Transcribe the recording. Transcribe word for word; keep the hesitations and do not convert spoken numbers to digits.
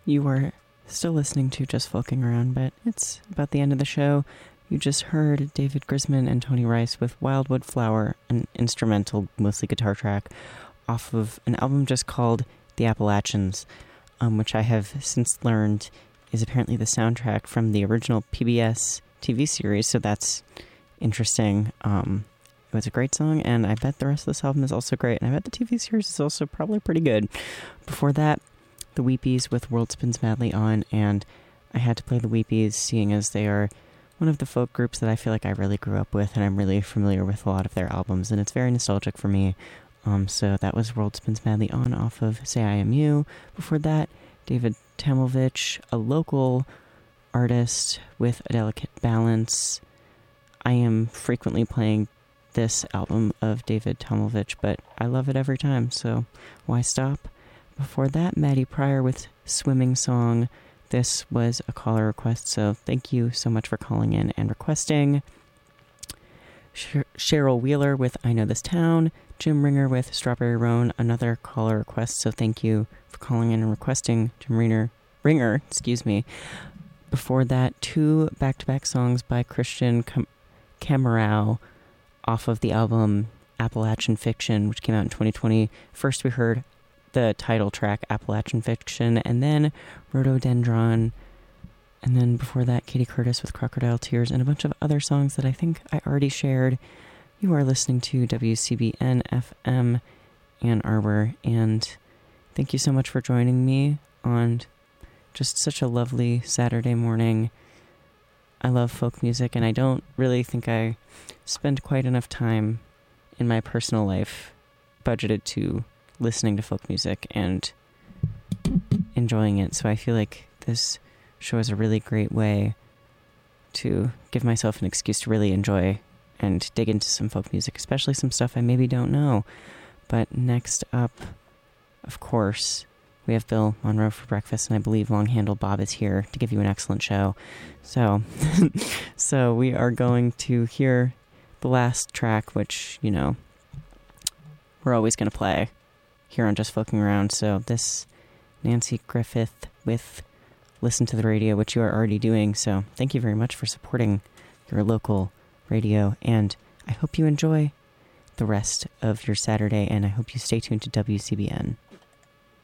You are still listening to Just Folking Around, but it's about the end of the show. You just heard David Grisman and Tony Rice with Wildwood Flower, an instrumental, mostly guitar track, off of an album just called The Appalachians, um, which I have since learned is apparently the soundtrack from the original P B S T V series, so that's interesting. Um, it was a great song, and I bet the rest of this album is also great, and I bet the T V series is also probably pretty good. Before that, the Weepies with World Spins Madly On, and I had to play the Weepies, seeing as they are one of the folk groups that I feel like I really grew up with, and I'm really familiar with a lot of their albums, and it's very nostalgic for me. Um, so that was World Spins Madly On off of Say I Am You. Before that, David Tamovich, a local artist with a delicate balance. I am frequently playing this album of David Tamovich, but I love it every time, so why stop? Before that, Maddie Pryor with Swimming Song. This was a caller request, so thank you so much for calling in and requesting. Sh- Cheryl Wheeler with I Know This Town. Jim Ringer with Strawberry Roan, another caller request, so thank you for calling in and requesting Jim Ringer. Ringer, excuse me. Before that, two back-to-back songs by Christian Cam- Camarao off of the album Appalachian Fiction, which came out in twenty twenty. First we heard the title track, Appalachian Fiction, and then Rhododendron, and then before that, Katie Curtis with Crocodile Tears, and a bunch of other songs that I think I already shared. You are listening to W C B N F M Ann Arbor, and thank you so much for joining me on just such a lovely Saturday morning. I love folk music, and I don't really think I spend quite enough time in my personal life budgeted to listening to folk music and enjoying it, so I feel like this show is a really great way to give myself an excuse to really enjoy and dig into some folk music, especially some stuff I maybe don't know. But next up, of course, we have Bill Monroe for breakfast, and I believe Long Handle Bob is here to give you an excellent show. So, so we are going to hear the last track, which, you know, we're always going to play here on Just Folking Around. So this, Nancy Griffith with Listen to the Radio, which you are already doing. So thank you very much for supporting your local radio, and I hope you enjoy the rest of your Saturday, and I hope you stay tuned to W C B N.